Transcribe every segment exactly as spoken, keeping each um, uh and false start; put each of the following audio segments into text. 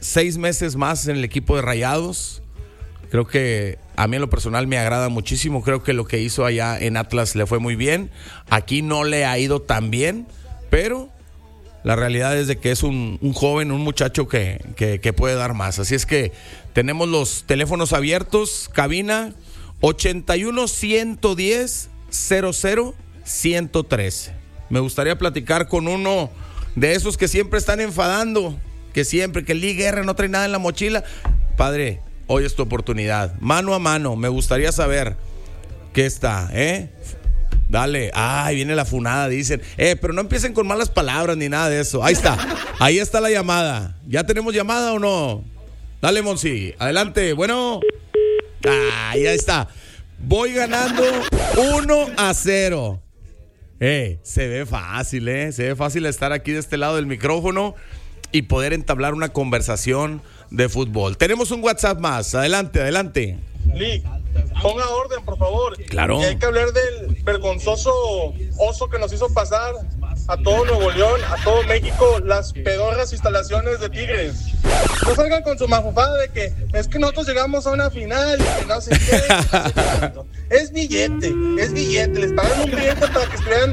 seis meses más en el equipo de Rayados. Creo que a mí en lo personal me agrada muchísimo. Creo que lo que hizo allá en Atlas le fue muy bien. Aquí no le ha ido tan bien, pero la realidad es de que es un, un joven, un muchacho que, que, que puede dar más. Así es que tenemos los teléfonos abiertos. Cabina ochenta y uno, ciento diez, cero cero, ciento trece. Me gustaría platicar con uno de esos que siempre están enfadando, que siempre, que Lee Guerra no trae nada en la mochila. Padre, hoy es tu oportunidad, mano a mano. Me gustaría saber qué está, ¿eh? Dale, ay, viene la funada, dicen. Eh, pero no empiecen con malas palabras ni nada de eso. Ahí está, ahí está la llamada. ¿Ya tenemos llamada o no? Dale, Monsi, adelante, bueno. Ah, ya está. Voy ganando uno a cero. Eh, se ve fácil, eh. Se ve fácil estar aquí de este lado del micrófono y poder entablar una conversación de fútbol. Tenemos un WhatsApp más. Adelante, adelante. Lee, ponga orden, por favor. Claro. Y hay que hablar del vergonzoso oso que nos hizo pasar a todo Nuevo León, a todo México, las pedorras instalaciones de Tigres. No salgan con su mafufada de que es que nosotros llegamos a una final y que no sé qué. No sé cuánto. Es billete, es billete. Les pagaron un billete para que estuvieran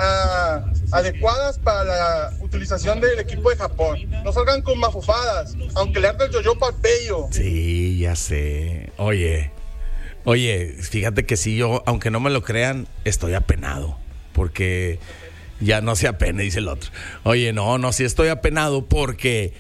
uh, adecuadas para la utilización del equipo de Japón. No salgan con mafufadas, aunque le arde el yoyo pa'l pello. Sí, ya sé. Oye, oye, fíjate que sí, yo, aunque no me lo crean, estoy apenado. Porque ya no se apene, dice el otro. Oye, no, no, sí estoy apenado porque,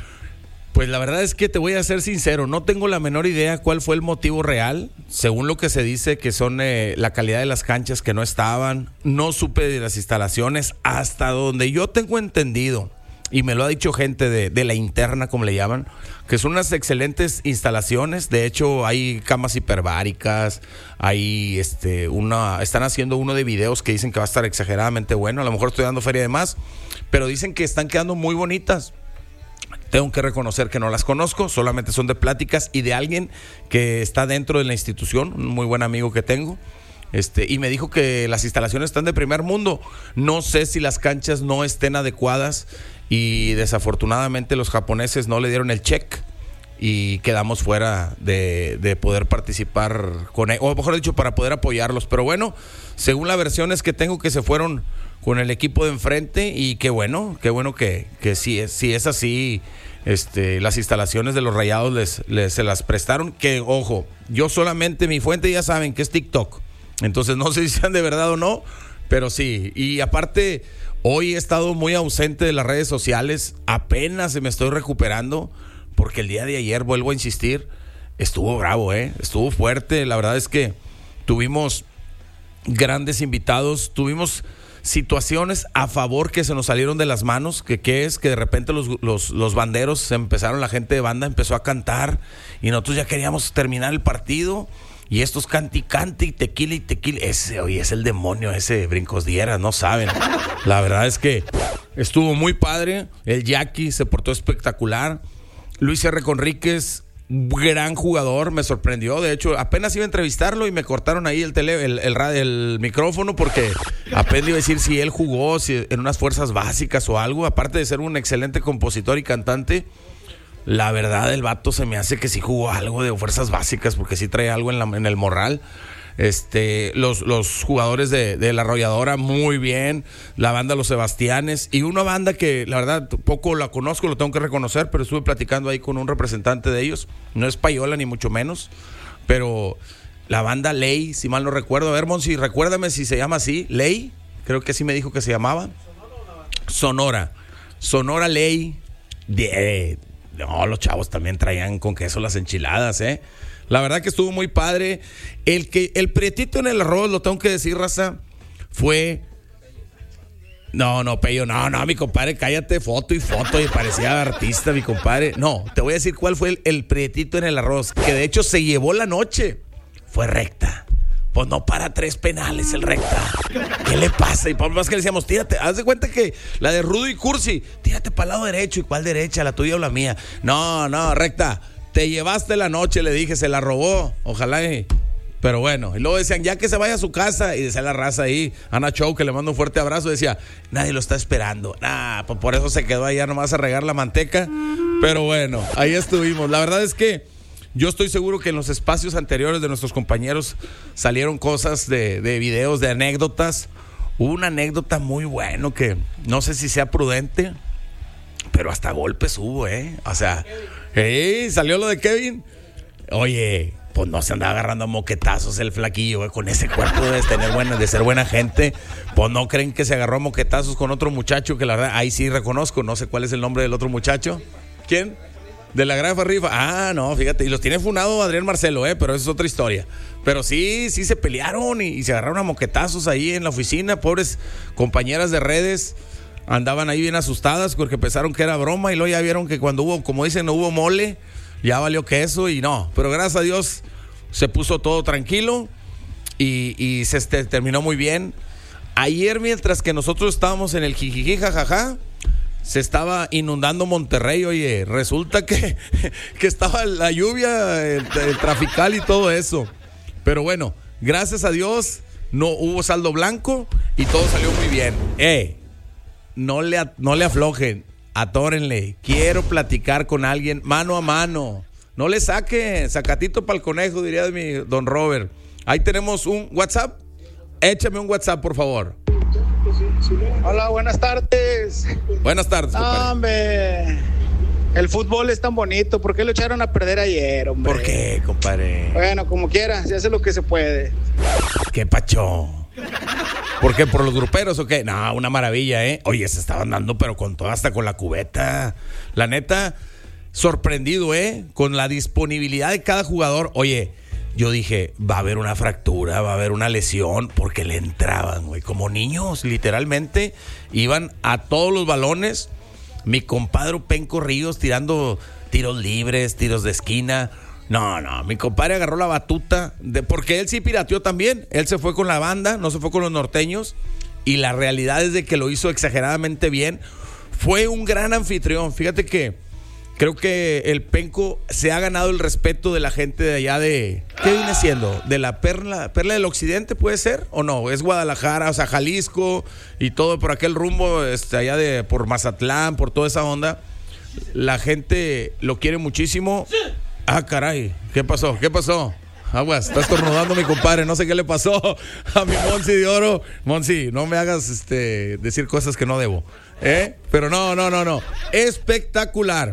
pues la verdad es que te voy a ser sincero, no tengo la menor idea cuál fue el motivo real. Según lo que se dice que son eh, la calidad de las canchas que no estaban, no supe de las instalaciones, hasta donde yo tengo entendido, y me lo ha dicho gente de, de la interna, como le llaman, que son unas excelentes instalaciones. De hecho, hay camas hiperbáricas, hay este una, están haciendo uno de videos que dicen que va a estar exageradamente bueno. A lo mejor estoy dando feria de más, pero dicen que están quedando muy bonitas. Tengo que reconocer que no las conozco, solamente son de pláticas y de alguien que está dentro de la institución, un muy buen amigo que tengo. Este, y me dijo que las instalaciones están de primer mundo. No sé si las canchas no estén adecuadas y desafortunadamente los japoneses no le dieron el check y quedamos fuera de, de poder participar con él, o mejor dicho, para poder apoyarlos. Pero bueno, según las versiones que tengo, que se fueron con el equipo de enfrente, y qué bueno, qué bueno que, que si es, si es así, este, las instalaciones de los Rayados les, les se las prestaron. Que ojo, yo solamente, mi fuente ya saben que es TikTok, entonces no sé si sean de verdad o no, pero sí. Y aparte, hoy he estado muy ausente de las redes sociales, apenas se me estoy recuperando, porque el día de ayer, vuelvo a insistir, estuvo bravo, eh, estuvo fuerte. La verdad es que tuvimos grandes invitados, tuvimos situaciones a favor que se nos salieron de las manos, que, que es que de repente los, los, los banderos se empezaron, la gente de banda empezó a cantar y nosotros ya queríamos terminar el partido. Y estos canti, canti, y tequila y tequila. Ese, oye, es el demonio, ese Brincos Dieras, no saben. La verdad es que estuvo muy padre. El Jackie se portó espectacular. Luis R. Conríquez, gran jugador, me sorprendió. De hecho, apenas iba a entrevistarlo y me cortaron ahí el, tele, el, el, el, el micrófono, porque apenas iba a decir si él jugó si en unas fuerzas básicas o algo. Aparte de ser un excelente compositor y cantante, la verdad, el vato se me hace que sí jugó algo de fuerzas básicas, porque sí trae algo en, la, en el morral. Este, los, los jugadores de, de la Arrolladora, muy bien. La banda Los Sebastianes. Y una banda que, la verdad, poco la conozco, lo tengo que reconocer, pero estuve platicando ahí con un representante de ellos. No es payola, ni mucho menos. Pero la banda Ley, si mal no recuerdo. A ver, Monsi, recuérdame si se llama así. Ley, creo que así me dijo que se llamaba. Sonora. Sonora Ley. De... No, los chavos también traían con queso las enchiladas, ¿eh? La verdad que estuvo muy padre. El que el prietito en el arroz, lo tengo que decir, raza, fue... No, no, Pello, no, no, mi compadre, cállate, foto y foto, y parecía artista, mi compadre. No, te voy a decir cuál fue el, el prietito en el arroz, que de hecho se llevó la noche. Fue Recta. Pues no para tres penales el Recta. ¿Qué le pasa? Y por más que le decíamos, tírate, haz de cuenta que la de Rudo y Cursi, tírate para el lado derecho. ¿Y cuál derecha? ¿La tuya o la mía? No, no, Recta, te llevaste la noche, le dije, se la robó. Ojalá y Pero bueno, y luego decían, ya que se vaya a su casa, y decía la raza ahí, Ana Chow, que le mando un fuerte abrazo, decía, nadie lo está esperando. Nah, pues por eso se quedó allá nomás a regar la manteca. Pero bueno, ahí estuvimos. La verdad es que yo estoy seguro que en los espacios anteriores de nuestros compañeros salieron cosas de, de videos, de anécdotas. Hubo una anécdota muy buena que no sé si sea prudente, pero hasta golpes hubo, ¿eh? O sea, ¿eh? Salió lo de Kevin. Oye, pues no se andaba agarrando a moquetazos el flaquillo, ¿eh? Con ese cuerpo de tener buena, de ser buena gente. Pues no creen que se agarró a moquetazos con otro muchacho que la verdad, ahí sí reconozco, no sé cuál es el nombre del otro muchacho. ¿Quién? De la Grafa Rifa. Ah, no, fíjate, y los tiene funado Adrián Marcelo, ¿eh? Pero eso es otra historia. Pero sí, sí se pelearon y, y se agarraron a moquetazos ahí en la oficina. Pobres compañeras de redes andaban ahí bien asustadas porque pensaron que era broma y luego ya vieron que cuando hubo, como dicen, no hubo mole, ya valió queso y no. Pero gracias a Dios se puso todo tranquilo y, y se este, terminó muy bien. Ayer, mientras que nosotros estábamos en el jijiji jajaja, se estaba inundando Monterrey. Oye, resulta que, que estaba la lluvia, el, el trafical y todo eso. Pero bueno, gracias a Dios no hubo saldo blanco y todo salió muy bien. Eh, no le, no le aflojen, atórenle. Quiero platicar con alguien mano a mano. No le saquen, sacatito para el conejo, diría de mi don Robert. Ahí tenemos un WhatsApp. Échame un WhatsApp, por favor. Hola, buenas tardes. Buenas tardes, compadre. Hombre, el fútbol es tan bonito. ¿Por qué lo echaron a perder ayer, hombre? ¿Por qué, compadre? Bueno, como quiera, se hace lo que se puede. ¿Qué pacho? ¿Por qué? ¿Por los gruperos o qué? No, una maravilla, ¿eh? Oye, se estaban dando, pero con todo, hasta con la cubeta. La neta, sorprendido, ¿eh? Con la disponibilidad de cada jugador. Oye, yo dije, va a haber una fractura, va a haber una lesión, porque le entraban, güey, como niños, literalmente. Iban a todos los balones. Mi compadre Penco Ríos tirando tiros libres, tiros de esquina. No, no, mi compadre agarró la batuta, de, porque él sí pirateó también. Él se fue con la banda, no se fue con los norteños. Y la realidad es de que lo hizo exageradamente bien. Fue un gran anfitrión. Fíjate que creo que el Penco se ha ganado el respeto de la gente de allá de... ¿Qué viene siendo? ¿De la Perla, Perla del Occidente puede ser? ¿O no? Es Guadalajara, o sea, Jalisco y todo por aquel rumbo, este, allá de por Mazatlán, por toda esa onda. La gente lo quiere muchísimo. Ah, caray, ¿qué pasó? ¿Qué pasó? Aguas, está estornudando mi compadre, no sé qué le pasó a mi Monsi de Oro. Monsi, no me hagas este, decir cosas que no debo, ¿eh? Pero no, no, no, no. Espectacular.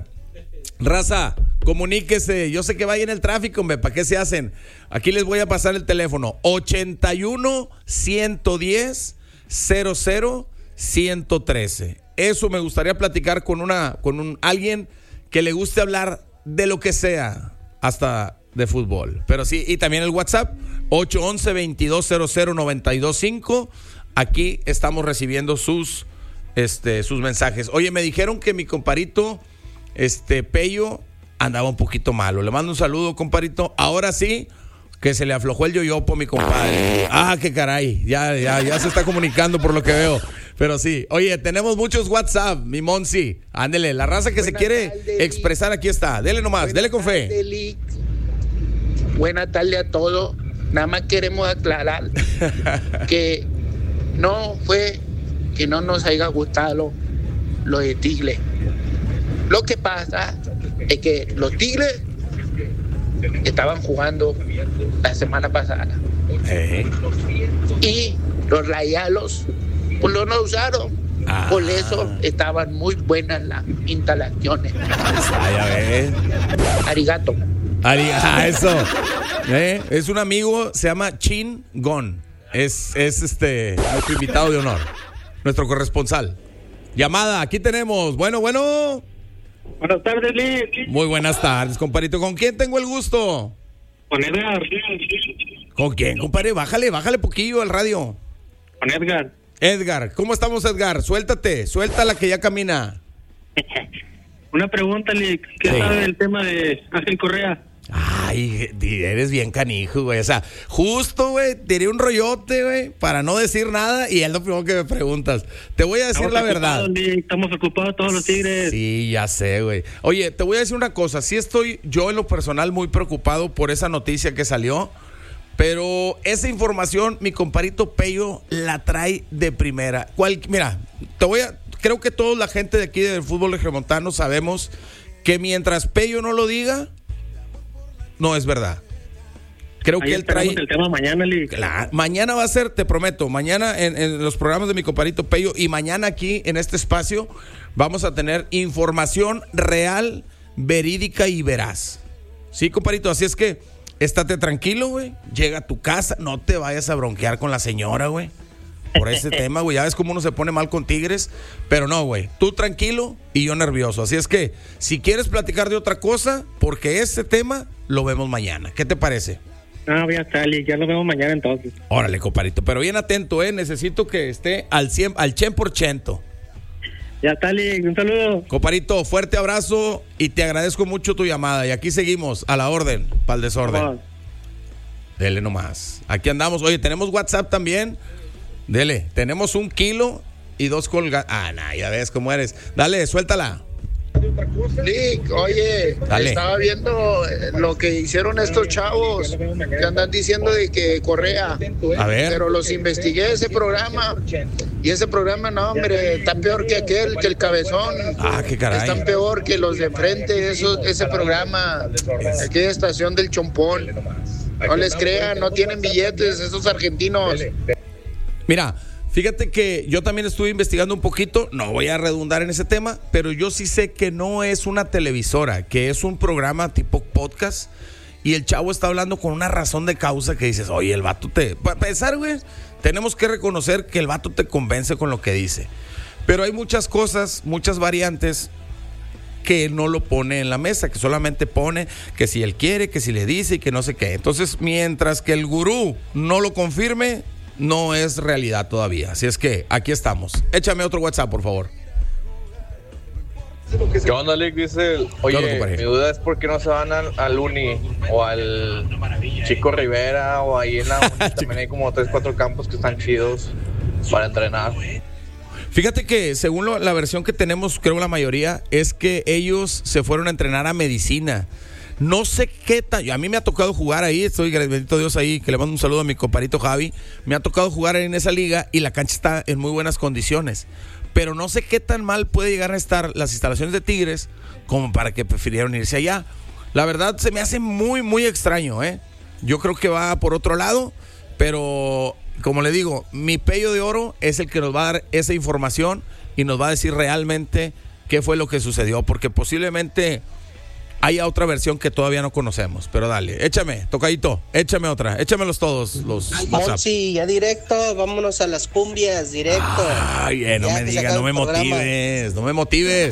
Raza, comuníquese. Yo sé que vaya en el tráfico, hombre, ¿para qué se hacen? Aquí les voy a pasar el teléfono: ochenta y uno, ciento diez, cero cero, ciento trece. Eso me gustaría platicar con una, con un alguien que le guste hablar de lo que sea, hasta de fútbol. Pero sí, y también el WhatsApp, ocho once, veintidós cero cero, noventa y dos cinco. Aquí estamos recibiendo sus, este, sus mensajes. Oye, me dijeron que mi comparito Este Pello andaba un poquito malo. Le mando un saludo, comparito. Ahora sí, que se le aflojó el yoyopo, mi compadre. Ah, qué caray. Ya, ya, ya se está comunicando por lo que veo. Pero sí. Oye, tenemos muchos WhatsApp, mi Monsi. Ándele, la raza que Buena se quiere tarde, expresar, aquí está. Dele nomás, Buena dele con fe. Tarde, Buena tarde a todos. Nada más queremos aclarar que no fue que no nos haya gustado lo de Tigres. Lo que pasa es que los Tigres estaban jugando la semana pasada. Eh. Y los Rayados pues no lo usaron. Ah. Por eso estaban muy buenas las instalaciones. Ah, ya ves. Arigato. Ari- ah, eso. ¿Eh? Es un amigo, se llama Chin Gon. Es, es este nuestro invitado de honor, nuestro corresponsal. Llamada, aquí tenemos. Bueno, bueno. Buenas tardes, Lick. Muy buenas tardes, compadrito. ¿Con quién tengo el gusto? Con Edgar. ¿Con quién, compadre? Bájale, bájale poquillo al radio. Con Edgar. Edgar, ¿cómo estamos, Edgar? Suéltate, suéltala que ya camina. Una pregunta, Lick. ¿Qué sí. sabe del tema de Ángel Correa? Ay, eres bien canijo, güey. O sea, justo, güey, tiré un rollote, güey, para no decir nada y es lo primero que me preguntas. Te voy a decir Estamos la verdad. Lick. Estamos ocupados todos los Tigres. Sí, ya sé, güey. Oye, te voy a decir una cosa. Sí estoy yo en lo personal muy preocupado por esa noticia que salió, Pero esa información, mi comparito Pello la trae de primera. ¿Cuál, mira, te voy a, creo que toda la gente de aquí del fútbol regiomontano sabemos que mientras Pello no lo diga, no es verdad. Creo Ahí que él trae el tema mañana, Lee. Claro, mañana va a ser, te prometo, mañana en, en los programas de mi comparito Pello y mañana aquí en este espacio vamos a tener información real, verídica y veraz. Sí, comparito, así es que estate tranquilo, güey. Llega a tu casa, no te vayas a bronquear con la señora, güey. Por ese tema, güey. Ya ves cómo uno se pone mal con Tigres. Pero no, güey. Tú tranquilo y yo nervioso. Así es que, si quieres platicar de otra cosa, porque ese tema lo vemos mañana. ¿Qué te parece? Ah, ya está, Lee. Ya lo vemos mañana entonces. Órale, comparito. Pero bien atento, ¿eh? Necesito que esté al cien, al cien por ciento. Ya está, Lee. Un saludo. Comparito, fuerte abrazo y te agradezco mucho tu llamada. Y aquí seguimos, a la orden, para el desorden. Vamos. Dele nomás. Aquí andamos. Oye, tenemos WhatsApp también. Dele, tenemos un kilo y dos colgadas. Ah, nah, ya ves cómo eres. Dale, suéltala. Lick, oye, Dale. estaba viendo lo que hicieron estos chavos que andan diciendo de que Correa. A ver. Pero los investigué ese programa y ese programa, no, hombre, está peor que aquel, que el Cabezón. Ah, qué caray. Están peor que los de enfrente, eso, ese programa, aquella estación del Chompón. No les crean, no tienen billetes esos argentinos. Mira, fíjate que yo también estuve investigando un poquito, no voy a redundar en ese tema, pero yo sí sé que no es una televisora, que es un programa tipo podcast y el chavo está hablando con una razón de causa que dices, oye, el vato te... Para pensar, güey, tenemos que reconocer que el vato te convence con lo que dice. Pero hay muchas cosas, muchas variantes que no lo pone en la mesa, que solamente pone que si él quiere, que si le dice y que no sé qué. Entonces, mientras que el gurú no lo confirme, no es realidad todavía. Así es que aquí estamos. Échame otro WhatsApp, por favor. ¿Qué onda, Lick? Dice, oye, onda, compadre? mi duda es por qué no se van al, al Uni o al Chico Rivera o ahí en la Uni. También hay como tres, cuatro campos que están chidos para entrenar. Fíjate que según lo, la versión que tenemos, creo la mayoría, es que ellos se fueron a entrenar a medicina. No sé qué tal, a mí me ha tocado jugar ahí, estoy, bendito Dios ahí, que le mando un saludo a mi comparito Javi, me ha tocado jugar en esa liga y la cancha está en muy buenas condiciones, pero no sé qué tan mal puede llegar a estar las instalaciones de Tigres como para que prefirieron irse allá. La verdad se me hace muy, muy extraño, ¿eh? Yo creo que va por otro lado, pero como le digo, mi Pello de Oro es el que nos va a dar esa información y nos va a decir realmente qué fue lo que sucedió, porque posiblemente hay otra versión que todavía no conocemos, pero dale, échame, tocadito, échame otra, échamelos todos los WhatsApp. Monsi, ya directo, vámonos a las cumbias, directo. Ay, eh, no Ya me que digas, sacaron no me programa. motives, no me motives.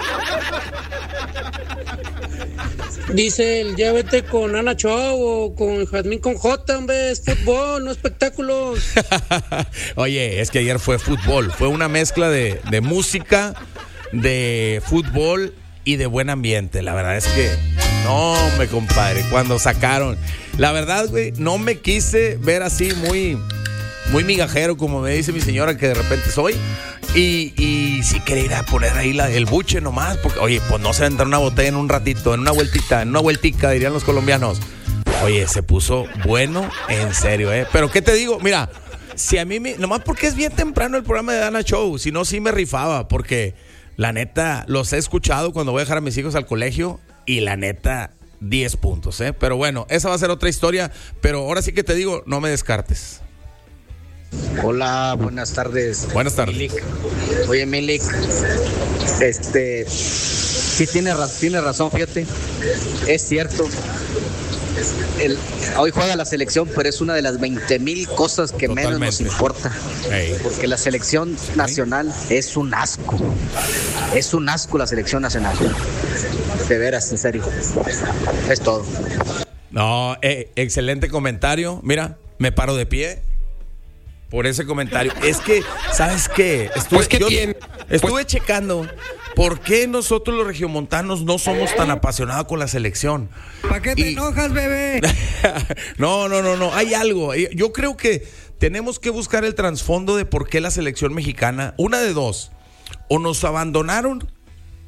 Dice el ya vete con Ana Chow o con Jazmín con J, hombre, es fútbol, no espectáculos. Oye, es que ayer fue fútbol, fue una mezcla de, de música, de fútbol y de buen ambiente. La verdad es que no, me compadre, cuando sacaron, la verdad, güey, no me quise ver así muy, muy migajero, como me dice mi señora que de repente soy. Y, y sí quería ir a poner ahí la, el buche nomás, porque, oye, pues no se va a entrar una botella en un ratito, en una vueltita, en una vueltica, dirían los colombianos. Oye, se puso bueno, en serio, ¿eh? Pero, ¿qué te digo? Mira, si a mí, me, nomás porque es bien temprano el programa de Dana Show, si no, sí me rifaba, porque la neta, los he escuchado cuando voy a dejar a mis hijos al colegio y la neta, diez puntos, ¿eh? Pero bueno, esa va a ser otra historia, pero ahora sí que te digo, no me descartes. Hola, buenas tardes. Buenas tardes. Milik. Oye, Milik, este, sí tiene, tiene razón, fíjate, es cierto. El, hoy juega la selección, pero es una de las veinte mil cosas que Totalmente. menos nos importa. Hey. Porque la selección nacional es un asco. Es un asco la selección nacional. De veras, en serio. Es todo. No, eh, excelente comentario. Mira, me paro de pie por ese comentario. Es que, ¿sabes qué? Estuve, Pues, ¿qué yo tiene? estuve Pues- checando por qué nosotros los regiomontanos no somos tan apasionados con la selección. ¿Para qué te Y- enojas, bebé? No, no, no, no. Hay algo. Yo creo que tenemos que buscar el trasfondo de por qué la selección mexicana, una de dos, o nos abandonaron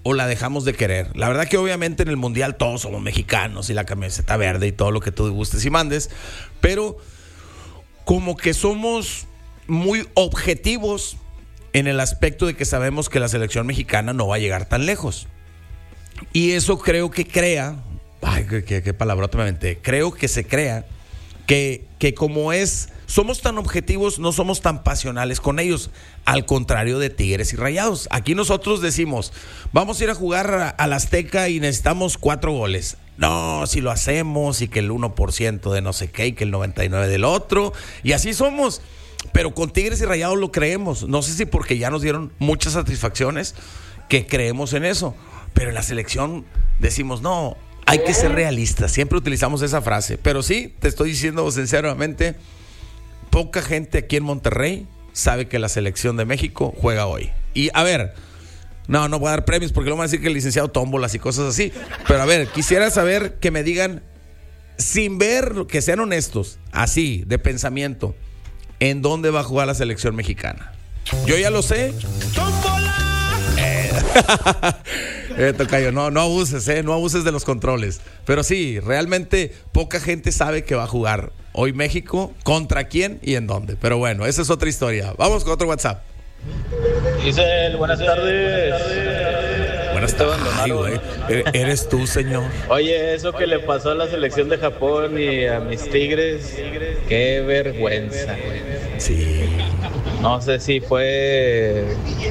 o la dejamos de querer? La verdad que obviamente en el Mundial todos somos mexicanos y la camiseta verde y todo lo que tú gustes y mandes, pero como que somos muy objetivos en el aspecto de que sabemos que la selección mexicana no va a llegar tan lejos. Y eso creo que crea, ay, qué, qué palabrota me aventé, creo que se crea que, que como es, somos tan objetivos, no somos tan pasionales con ellos, al contrario de Tigres y Rayados. Aquí nosotros decimos, vamos a ir a jugar al Azteca y necesitamos cuatro goles. No, si lo hacemos y que el uno por ciento de no sé qué y que el noventa y nueve por ciento del otro, y así somos. Pero con Tigres y Rayados lo creemos. No sé si porque ya nos dieron muchas satisfacciones que creemos en eso. Pero en la selección decimos, no, hay que ser realistas. Siempre utilizamos esa frase. Pero sí, te estoy diciendo sinceramente, poca gente aquí en Monterrey sabe que la selección de México juega hoy. Y a ver, no, no voy a dar premios porque luego van a decir que el licenciado tómbolas y cosas así. Pero a ver, quisiera saber que me digan, sin ver, que sean honestos, así, de pensamiento, ¿en dónde va a jugar la selección mexicana? Yo ya lo sé. ¡Tómbola! Eh, eh, tocayo, no, no abuses, eh, no abuses de los controles. Pero sí, realmente poca gente sabe que va a jugar hoy México. ¿Contra quién y en dónde? Pero bueno, esa es otra historia. Vamos con otro WhatsApp. Giselle, buenas tardes. Buenas tardes. Ay, güey. ¿Eres tú, señor? Oye, eso que le pasó a la selección de Japón y a mis Tigres, qué vergüenza. Sí. No sé si fue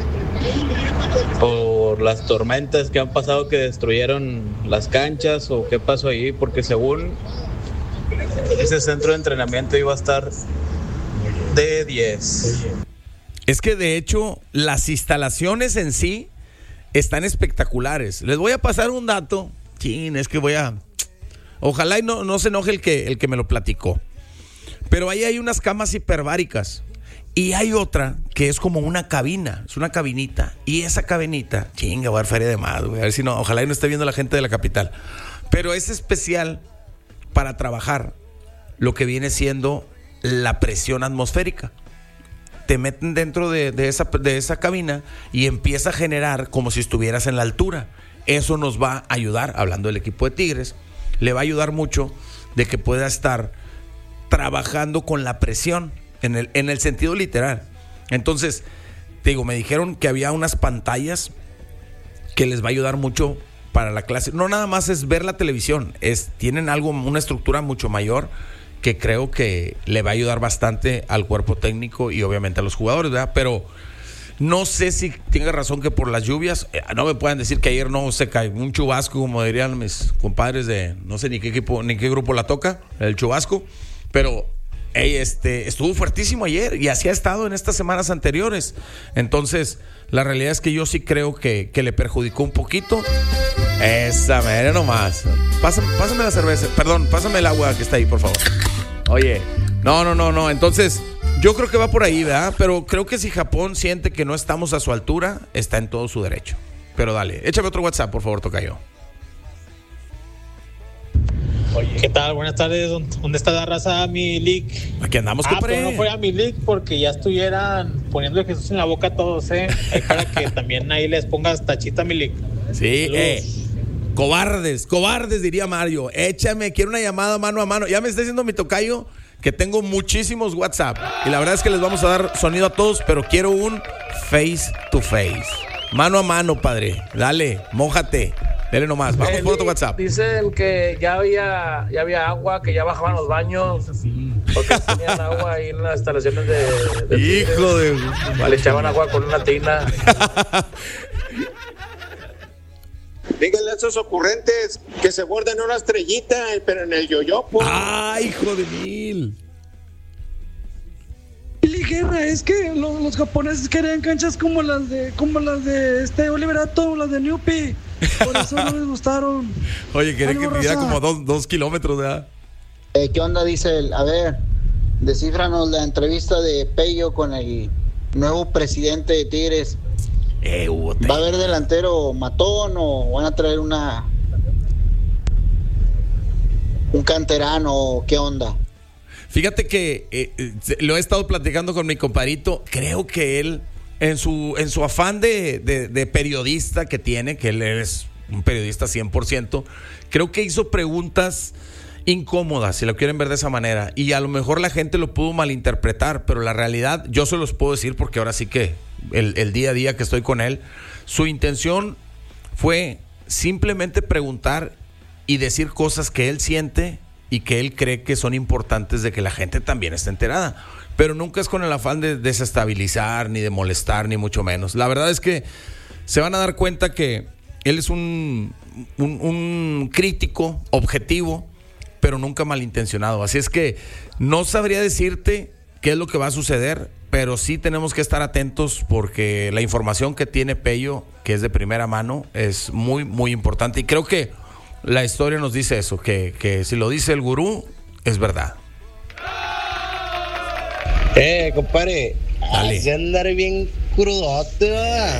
por las tormentas que han pasado que destruyeron las canchas o qué pasó ahí, porque según ese centro de entrenamiento iba a estar de diez. Es que de hecho las instalaciones en sí están espectaculares. Les voy a pasar un dato. Chin, es que voy a... Ojalá y no, no se enoje el que, el que me lo platicó. Pero ahí hay unas camas hiperbáricas. Y hay otra que es como una cabina. Es una cabinita. Y esa cabinita... Chinga, voy a dar feria de más, güey. A ver si no... Ojalá y no esté viendo la gente de la capital. Pero es especial para trabajar lo que viene siendo la presión atmosférica. Te meten dentro de, de, esa, de esa cabina y empieza a generar como si estuvieras en la altura. Eso nos va a ayudar, hablando del equipo de Tigres, le va a ayudar mucho de que pueda estar trabajando con la presión en el, en el sentido literal. Entonces, te digo, me dijeron que había unas pantallas que les va a ayudar mucho para la clase. No nada más es ver la televisión, es, tienen algo, una estructura mucho mayor que creo que le va a ayudar bastante al cuerpo técnico y obviamente a los jugadores, ¿verdad? Pero no sé si tenga razón que por las lluvias, eh, no me puedan decir que ayer no se cae un chubasco, como dirían mis compadres de, no sé ni qué equipo, ni qué grupo la toca, el chubasco, pero hey, este, estuvo fuertísimo ayer y así ha estado en estas semanas anteriores. Entonces, la realidad es que yo sí creo que, que le perjudicó un poquito. Esa, mira nomás. Pásame, pásame la cerveza, perdón, pásame el agua que está ahí, por favor. Oye, no, no, no, no. Entonces, yo creo que va por ahí, ¿verdad? Pero creo que si Japón siente que no estamos a su altura, está en todo su derecho. Pero dale, échame otro WhatsApp, por favor, tocayo. ¿Qué tal? Buenas tardes. ¿Dónde está la raza, mi league? Aquí andamos, ah, compadre. Pero no fue a mi league porque ya estuvieran poniendo Jesús en la boca a todos, ¿eh? Ahí para que también ahí les pongas tachita, mi league. Sí, eh. Cobardes, cobardes, diría Mario. Échame, quiero una llamada mano a mano. Ya me está diciendo mi tocayo que tengo muchísimos WhatsApp. Y la verdad es que les vamos a dar sonido a todos, pero quiero un face to face. Mano a mano, padre. Dale, mójate. Dale nomás. Vamos eh, por otro WhatsApp. Dicen que ya había, ya había agua, que ya bajaban los baños. Porque tenían agua ahí en las instalaciones de... de Hijo de... Le echaban agua con una tina. Díganle a esos ocurrentes que se borden una estrellita, pero en el yoyopo. ¡Ay, hijo de mil! Billy Guerra, es que los, los japoneses querían canchas como las de como las de este Oliverato, las de Newpi. Por eso no les gustaron. Oye, querían que midiera como dos, dos kilómetros, ¿verdad? Eh, ¿Qué onda? Dice él. A ver, descífranos la entrevista de Pello con el nuevo presidente de Tigres. Eh, ¿Va a haber delantero matón o van a traer una un canterano? ¿Qué onda? Fíjate que eh, lo he estado platicando con mi compadrito. Creo que él en su, en su afán de, de, de periodista que tiene, que él es un periodista cien por ciento, creo que hizo preguntas incómodas, si lo quieren ver de esa manera, y a lo mejor la gente lo pudo malinterpretar, pero la realidad, yo se los puedo decir porque ahora sí que el, el día a día que estoy con él, su intención fue simplemente preguntar y decir cosas que él siente y que él cree que son importantes de que la gente también esté enterada, pero nunca es con el afán de desestabilizar, ni de molestar, ni mucho menos. La verdad es que se van a dar cuenta que él es un, un, un crítico objetivo, pero nunca malintencionado. Así es que no sabría decirte qué es lo que va a suceder, pero sí tenemos que estar atentos porque la información que tiene Pello, que es de primera mano, es muy, muy importante. Y creo que la historia nos dice eso, que, que si lo dice el gurú, es verdad. Eh, compadre, Dale. hace andar bien crudote, ¿verdad?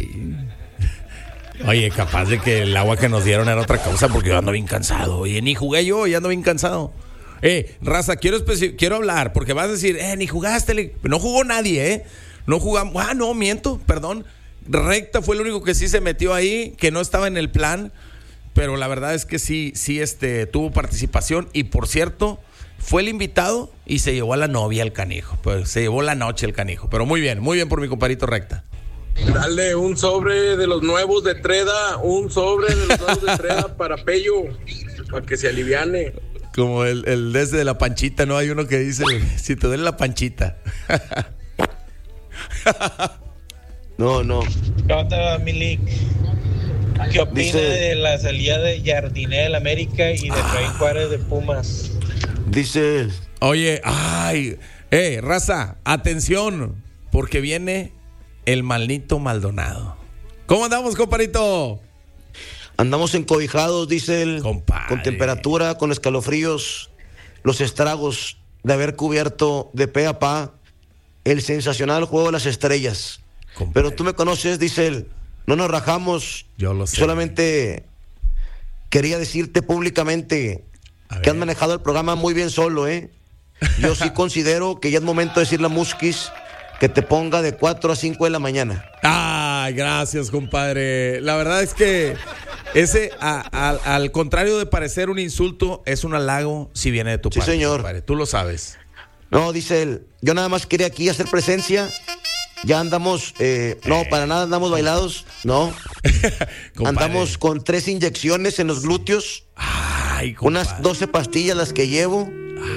Oye, capaz de que el agua que nos dieron era otra cosa porque yo ando bien cansado. Oye, ni jugué yo y ando bien cansado. Eh, raza, quiero especi- quiero hablar porque vas a decir, eh, ni jugaste. Le-". No jugó nadie, ¿eh? No jugamos. Ah, no, miento, perdón. Recta fue el único que sí se metió ahí, que no estaba en el plan. Pero la verdad es que sí, sí, este, tuvo participación. Y por cierto, fue el invitado y se llevó a la novia el canijo. Pues se llevó la noche el canijo. Pero muy bien, muy bien por mi compadrito Recta. Dale un sobre de los nuevos de Treda, un sobre de los nuevos de Treda para Pello, para que se aliviane. Como el, el desde de la panchita, ¿no? Hay uno que dice, si te duele la panchita. No, no. ¿Qué onda, Milik? ¿Qué opina Dice- de la salida de Jardiné del América y de Efraín Juárez de Pumas? Dice él. Oye, ay, eh, raza, atención, porque viene el maldito Maldonado. ¿Cómo andamos, compadrito? Andamos encobijados, dice él, Compadre. con temperatura, con escalofríos, los estragos de haber cubierto de pe a pa el sensacional juego de las estrellas. Compadre. Pero tú me conoces, dice él, no nos rajamos. Yo lo sé. Solamente quería decirte públicamente A que has ver. manejado el programa muy bien solo, ¿eh? Yo sí considero que ya es momento de decirle a Musquis que te ponga de cuatro a cinco de la mañana. Ay, gracias, compadre. La verdad es que ese, a- a- al contrario de parecer un insulto, es un halago si viene de tu Sí, parte, señor. compadre. Tú lo sabes. No, dice él, yo nada más quería aquí hacer presencia. Ya andamos, eh, no, para nada andamos bailados, no. Compadre. Andamos con tres inyecciones en los glúteos, Ay, compadre. unas doce pastillas las que llevo.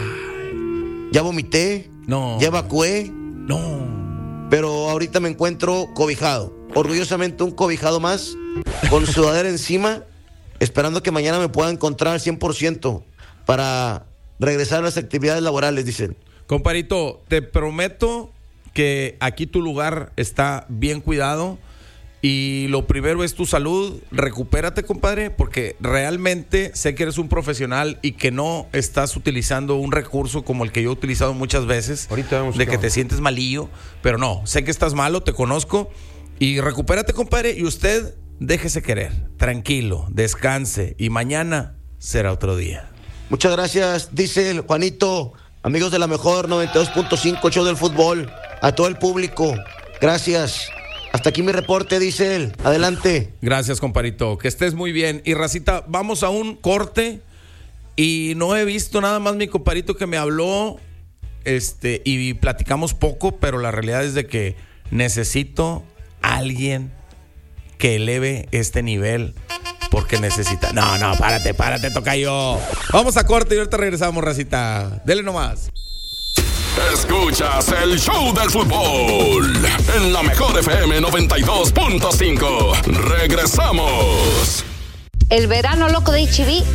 Ya vomité, No. ya evacué, No. pero ahorita me encuentro cobijado. Orgullosamente un cobijado más, con sudadera encima, esperando que mañana me pueda encontrar al cien por ciento para regresar a las actividades laborales, dicen. Compadrito, te prometo que aquí tu lugar está bien cuidado y lo primero es tu salud. Recupérate, compadre, porque realmente sé que eres un profesional y que no estás utilizando un recurso como el que yo he utilizado muchas veces, Ahorita vemos de qué que te onda. sientes malillo, pero no, sé que estás malo, te conozco y recupérate, compadre, y usted déjese querer, tranquilo, descanse y mañana será otro día. Muchas gracias, dice el Juanito. Amigos de la mejor noventa y dos punto cinco, show del fútbol. A todo el público, gracias. Hasta aquí mi reporte, dice él. Adelante. Gracias, compadrito. Que estés muy bien. Y racita, vamos a un corte. Y no he visto nada más mi compadrito que me habló. Este, y platicamos poco, pero la realidad es de que necesito a alguien que eleve este nivel. Porque necesita. No, no, párate, párate, tocayo. Vamos a corte y ahorita regresamos, racita. Dele nomás. Escuchas el show del fútbol en la mejor F M noventa y dos punto cinco. Regresamos. El verano loco de H B